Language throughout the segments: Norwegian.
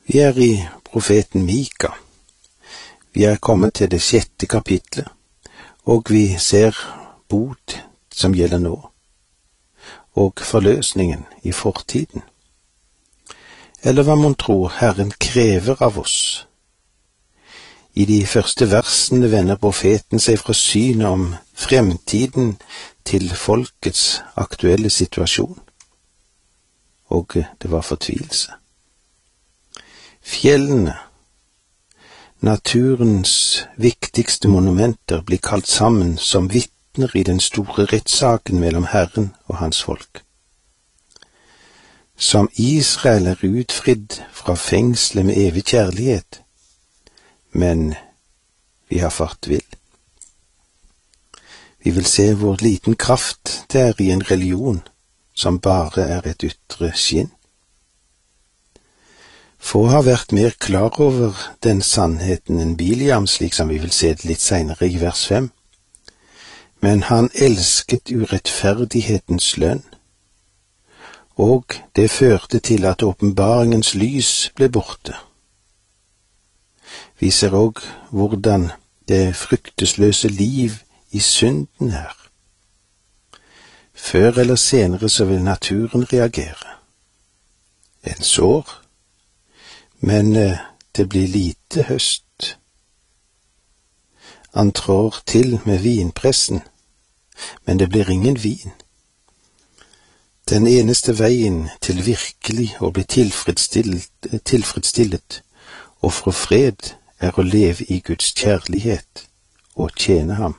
Vi er i profeten Mika. Vi er kommet til det 6. kapitlet, og vi ser bot som gjelder nå, og forløsningen i fortiden. Eller hva mon tror Herren krever av oss? I de første versene vender profeten seg fra synet om fremtiden til folkets aktuelle situasjon, og det var fortvilelse. Fjellene, naturens viktigste monumenter, blir kalt sammen som vitner i den store rettssaken mellom Herren og hans folk. Som Israel er utfridd fra fengselet med evig kjærlighet, men vi har fart vill. Vi vil se hvor liten kraft det er i en religion som bare er et ytre skinn. Få har vært mer klar over den sannheten enn Biliam, slik som vi vil se det litt senere i vers 5. Men han elsket urettferdighetens lønn, og det førte til at åpenbaringens lys ble borte. Vi ser òg hvordan det fryktesløse liv i synden er. Før eller senere så vil naturen reagere. En sår, men det blir lite høst. Han trår til med vinpressen, men det blir ingen vin. Den eneste veien til virkelig å bli tilfredsstillet og få fred er å leve i Guds kjærlighet og tjene ham.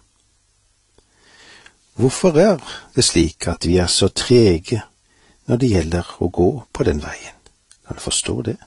Hvorfor er det slik at vi er så trege når det gjelder å gå på den veien? Kan du forstå det?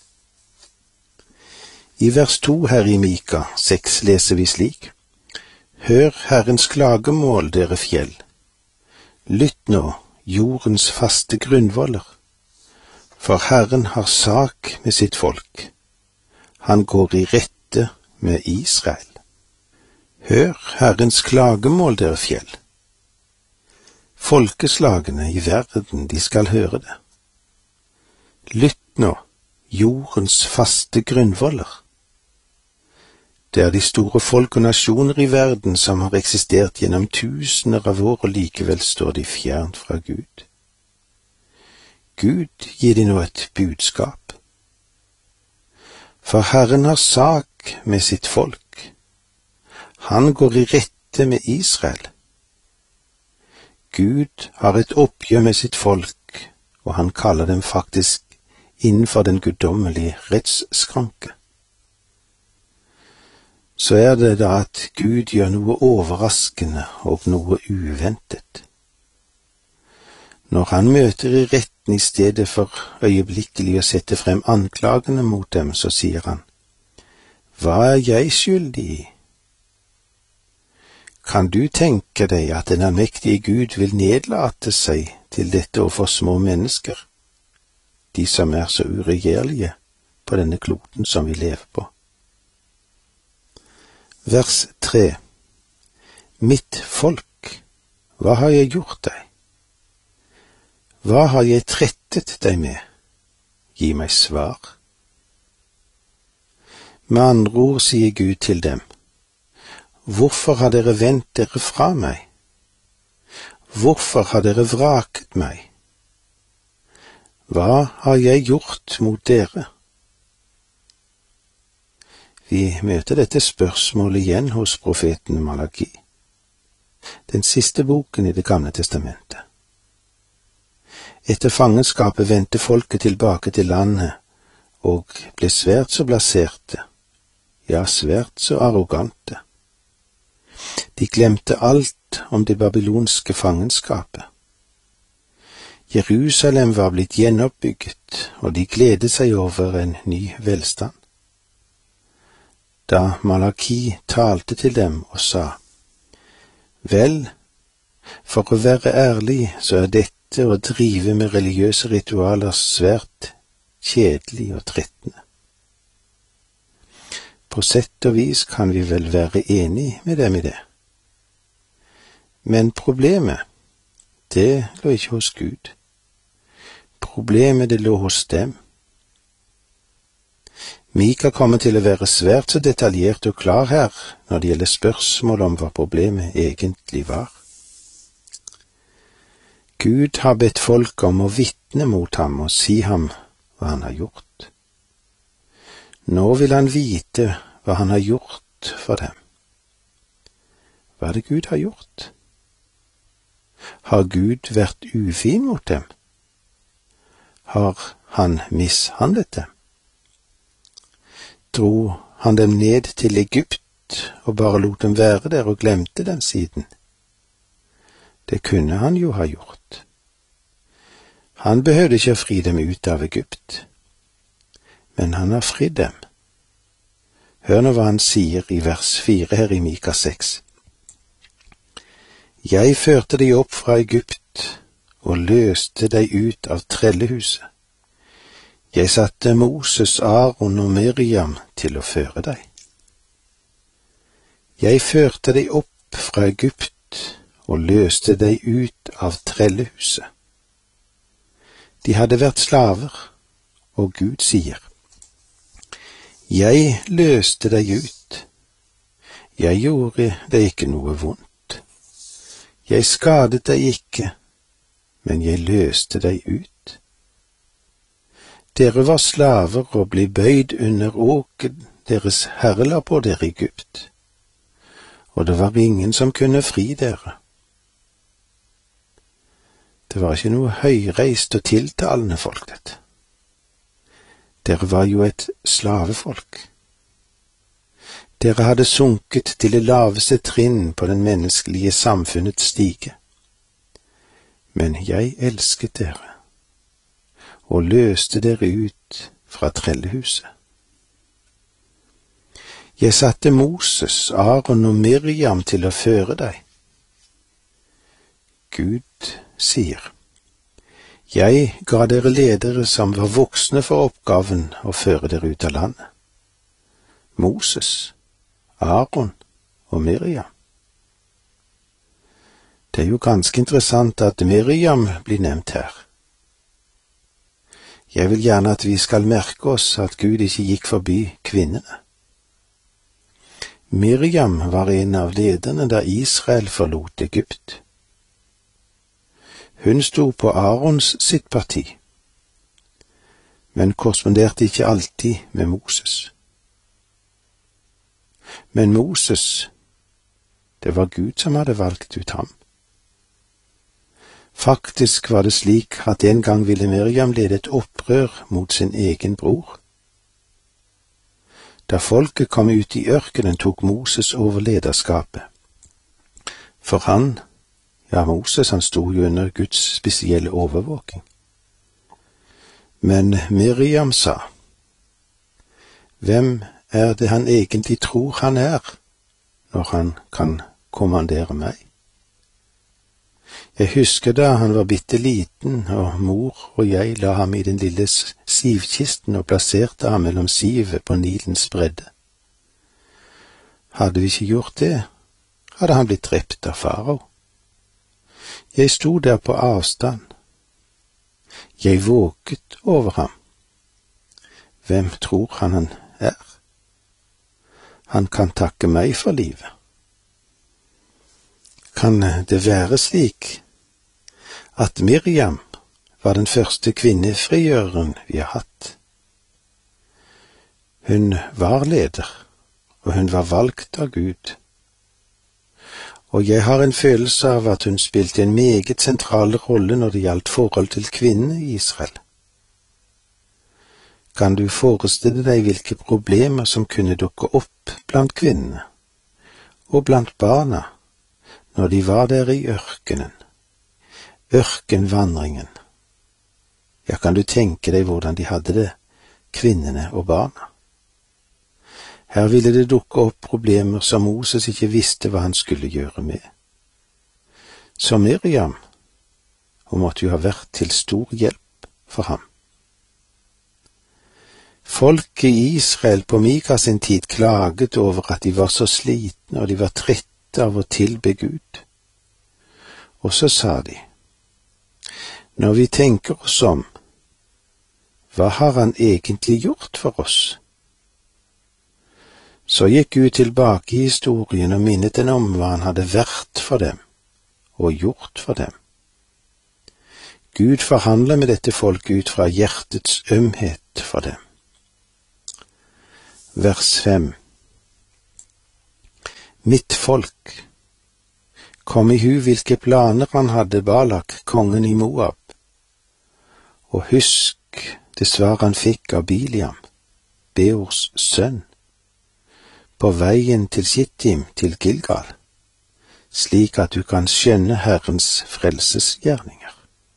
I vers 2 her i Mika 6 leser vi slik: Hør Herrens klagemål, dere fjell. Lytt nå, jordens faste grunnvoller. For Herren har sak med sitt folk. Han går i rette med Israel. Hør Herrens klagemål, dere fjell. Folkeslagene i verden, de skal høre det. Lytt nå, jordens faste grunnvoller. Det er de store folk og nasjoner i verden som har eksistert gjennom tusener av år, og likevel står de fjernt fra Gud. Gud gir de nå et budskap. For Herren har sak med sitt folk. Han går i rette med Israel. Gud har et oppgjør med sitt folk, og han kaller dem faktisk innenfor den guddommelige rettsskranke. Så er det da at Gud gjør noe overraskende og noe uventet. Når han møter i retten i stedet for øyeblikkelig å sette frem anklagene mot dem, så sier han: Hva er jeg skyldig i? Kan du tenke deg at den allmektige Gud vil nedlate seg til dette overfor små mennesker, de som er så uregjerlige på denne kloden som vi lever på? Vers 3. Mitt folk, hva har jeg gjort deg? Hva har jeg trettet deg med? Gi meg svar. Med andre ord sier Gud til dem: Hvorfor har dere vendt dere fra meg? Hvorfor har dere vraket meg? Hva har jeg gjort mot dere? Vi møter dette spørsmålet igjen hos profeten Malaki, den siste boken i Det gamle testamentet. Etter fangenskapet vendte folket tilbake til landet og ble svært så blaserte, ja, svært så arrogante. De glemte alt om det babylonske fangenskapet. Jerusalem var blitt gjenoppbygget, og de gledet seg over en ny velstand. Da Malaki talte til dem og sa: Vel, for å være ærlig, så er dette å drive med religiøse ritualer svært kjedelig og trettende. På sett og vis kan vi vel være enig med dem i det. Men problemet, det lå ikke hos Gud. Problemet, det lå hos dem. Mika kommer til å være svært så detaljert og klar her når det gjelder spørsmål om hva problemet egentlig var. Gud har bedt folk om å vitne mot ham og si ham hva han har gjort. Nå vil han vite hva han har gjort for dem. Hva er det Gud har gjort? Har Gud vært ufin mot dem? Har han mishandlet dem? Dro han dem ned til Egypt og bare lot dem være der og glemte dem siden? Det kunne han jo ha gjort. Han behøvde ikke å fri dem ut av Egypt, men han har fridd dem. Hør nå hva han sier i vers 4 her i Mika 6. Jeg førte deg opp fra Egypt og løste deg ut av trellehuset. Jeg satte Moses, Aaron og Miriam til å føre deg. Jeg førte deg opp fra Egypt og løste deg ut av trellehuset. De hadde vært slaver, og Gud sier, jeg løste deg ut. Jeg gjorde deg ikke noe vondt. Jeg skadet deg ikke, men jeg løste deg ut. Dere var slaver og ble bøyd under åket deres herre la på dere i Egypt, og det var ingen som kunne fri dere. Det var ikke noe høyreist og tiltalende folk, dette. Dere var jo et slavefolk. Dere hadde sunket til det laveste trinn på den menneskelige samfunnets stige. Men jeg elsket dere og løste dere ut fra trellehuset. Jeg satte Moses, Aaron og Miriam til å føre deg. Gud sier, jeg ga dere ledere som var voksne for oppgaven å føre dere ut av landet. Moses, Aaron og Miriam. Det er jo ganske interessant at Miriam blir nevnt her. Jeg vil gjerne at vi skal merke oss at Gud ikke gikk forbi kvinnene. Miriam var en av lederne da Israel forlot Egypt. Hun sto på Aarons sitt parti, men korresponderte ikke alltid med Moses. Men Moses, det var Gud som hadde valgt ut ham. Faktisk var det slik at en gang ville Miriam lede et opprør mot sin egen bror. Da folket kom ut i ørkenen, tok Moses over lederskapet. For Moses sto jo under Guds spesielle overvåking. Men Miriam sa, hvem er det han egentlig tror han er, når han kan kommandere meg? Jeg husker da han var bitte liten, og mor og jeg la ham i den lille sivkisten og plasserte ham mellom sivet på Nilens bredde. Hadde vi ikke gjort det, hadde han blitt drept av farao. Jeg sto der på avstand. Jeg våket over ham. Hvem tror han er? Han kan takke meg for livet. Kan det være slik at Miriam var den første kvinnefrigjøreren vi har hatt? Hun var leder, og hun var valgt av Gud. Og jeg har en følelse av at hun spilte en meget sentral rolle når det gjaldt forhold til kvinnene i Israel. Kan du forestille deg hvilke problemer som kunne dukke opp blant kvinnene, og blant barna, når de var der i ørkenen, ørkenvandringen? Ja, kan du tenke deg hvordan de hadde det, kvinnene og barna? Her ville det dukke opp problemer som Moses ikke visste hva han skulle gjøre med. Så Miriam, hun måtte jo ha vært til stor hjelp for ham. Folket i Israel på Mika sin tid klaget over at de var så slitne, og de var trette av å tilbe Gud. Og så sa de, når vi tenker oss om, hva har han egentlig gjort for oss? Så gikk Gud tilbake i historien og minnet dem om hva han hadde vært for dem og gjort for dem. Gud forhandler med dette folket ut fra hjertets ømhet for dem. Vers 5. Mitt folk, kom i hu hvilke planer han hadde Balak, kongen i Moab, og husk det svar han fikk av Biliam, Beors sønn, på veien til Shittim til Gilgal, slik at du kan skjønne Herrens frelsesgjerninger.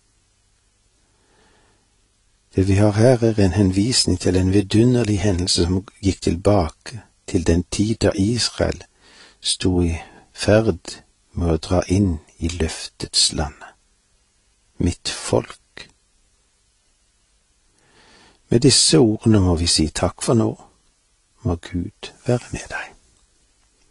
Det vi har her en henvisning til en vidunderlig hendelse som gikk tilbake til den tid da Israel sto i ferd med å dra inn i løftets land. Mitt folk. Med disse ordene må vi si takk for nå. Må Gud være med deg.